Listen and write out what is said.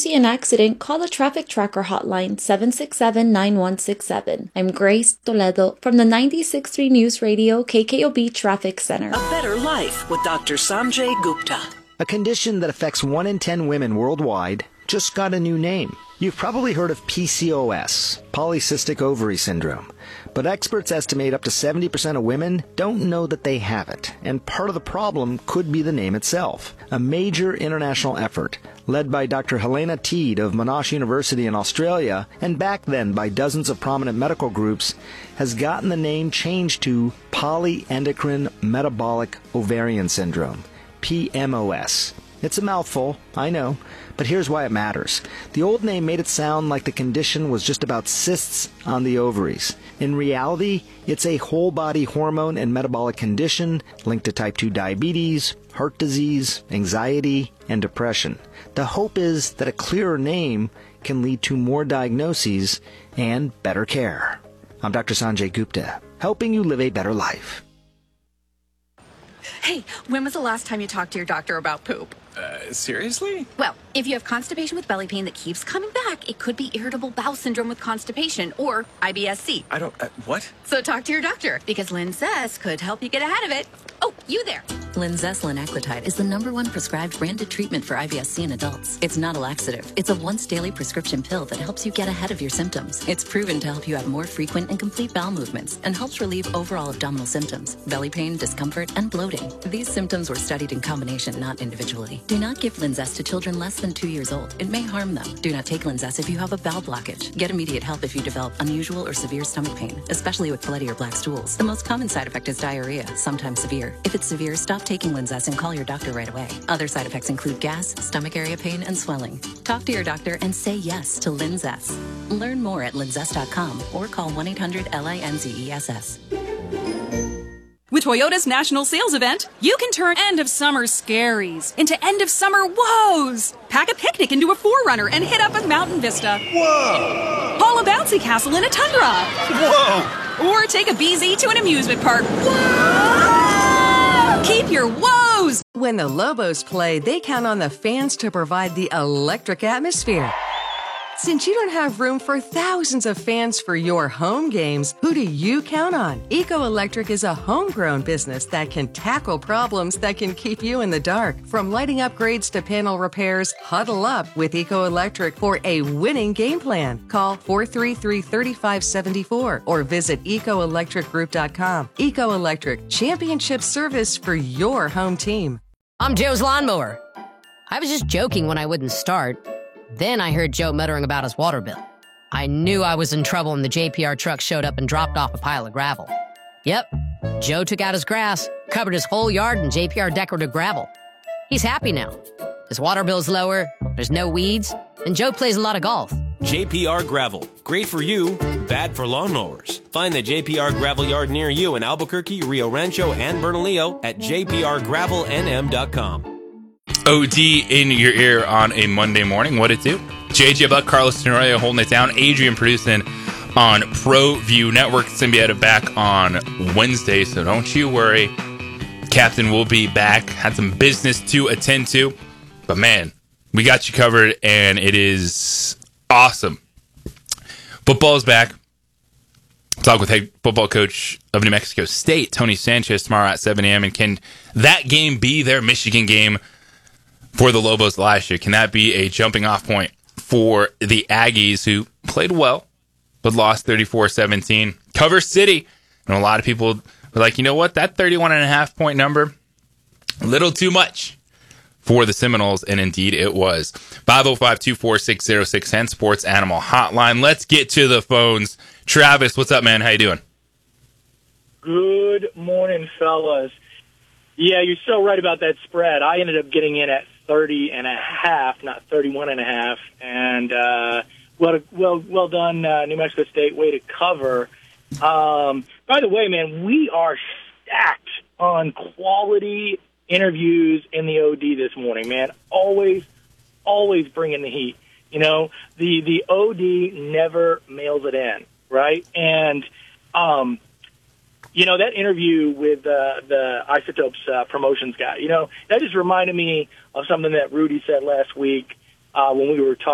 see an accident, call the Traffic Tracker hotline 767-9167. I'm Grace Toledo from the 96.3 News Radio KKOB Traffic Center. A better life with Dr. Sanjay Gupta. A condition that affects 1 in 10 women worldwide just got a new name. You've probably heard of PCOS, polycystic ovary syndrome, but experts estimate up to 70% of women don't know that they have it, and part of the problem could be the name itself. A major international effort, led by Dr. Helena Teed of Monash University in Australia, and backed then by dozens of prominent medical groups, has gotten the name changed to polyendocrine metabolic ovarian syndrome, PMOS. It's a mouthful, I know, but here's why it matters. The old name made it sound like the condition was just about cysts on the ovaries. In reality, it's a whole-body hormone and metabolic condition linked to type 2 diabetes, heart disease, anxiety, and depression. The hope is that a clearer name can lead to more diagnoses and better care. I'm Dr. Sanjay Gupta, helping you live a better life. Hey, when was the last time you talked to your doctor about poop? Seriously? Well, if you have constipation with belly pain that keeps coming back, it could be irritable bowel syndrome with constipation or IBS-C. I don't... what? So talk to your doctor, because Linzess could help you get ahead of it. Oh, you there. Linzess linaclotide is the #1 prescribed branded treatment for IBS-C in adults. It's not a laxative. It's a once-daily prescription pill that helps you get ahead of your symptoms. It's proven to help you have more frequent and complete bowel movements and helps relieve overall abdominal symptoms, belly pain, discomfort, and bloating. These symptoms were studied in combination, not individually. Do not give Linzess to children less than 2 years old. It may harm them. Do not take Linzess if you have a bowel blockage. Get immediate help if you develop unusual or severe stomach pain, especially with bloody or black stools. The most common side effect is diarrhea, sometimes severe. If it's severe, stop taking Linzess and call your doctor right away. Other side effects include gas, stomach area pain, and swelling. Talk to your doctor and say yes to Linzess. Learn more at linzess.com or call 1-800-LINZESS. With Toyota's national sales event, you can turn end-of-summer scaries into end-of-summer woes. Pack a picnic into a 4Runner and hit up a mountain vista. Whoa! Haul a bouncy castle in a tundra. Whoa! Or take a BZ to an amusement park. Whoa! Keep your woes! When the Lobos play, they count on the fans to provide the electric atmosphere. Since you don't have room for thousands of fans for your home games, who do you count on? Eco Electric is a homegrown business that can tackle problems that can keep you in the dark. From lighting upgrades to panel repairs, huddle up with Eco Electric for a winning game plan. Call 433-3574 or visit ecoelectricgroup.com. Eco Electric, championship service for your home team. I'm Joe's lawnmower. I was just joking when I wouldn't start. Then I heard Joe muttering about his water bill. I knew I was in trouble when the JPR truck showed up and dropped off a pile of gravel. Yep, Joe took out his grass, covered his whole yard in JPR decorative gravel. He's happy now. His water bill's lower, there's no weeds, and Joe plays a lot of golf. JPR Gravel. Great for you, bad for lawnmowers. Find the JPR Gravel yard near you in Albuquerque, Rio Rancho, and Bernalillo at jprgravelnm.com. OD in your ear on a Monday morning. What it do? JJ Buck, Carlos Tenorio holding it down. Adrian producing on ProView Network. It's going to be back on Wednesday, so don't you worry. Captain will be back. Had some business to attend to. But man, we got you covered, and it is awesome. Football is back. Talk with head football coach of New Mexico State, Tony Sanchez, tomorrow at 7 a.m. And can that game be their Michigan game for the Lobos last year? Can that be a jumping off point for the Aggies, who played well but lost 34-17? Cover City. And a lot of people were like, you know what? That 31.5 point number, a little too much for the Seminoles. And indeed it was. 505-246-0610 Sports Animal Hotline. Let's get to the phones. Travis, what's up, man? How you doing? Good morning, fellas. Yeah, you're so right about that spread. I ended up getting in at 30.5, not 31.5. And well done, New Mexico State. Way to cover. By the way, man, we are stacked on quality interviews in the OD this morning, man. Always bringing the heat. You know, the OD never mails it in, right? And you know, that interview with the Isotopes promotions guy, you know, that just reminded me of something that Rudy said last week when we were talking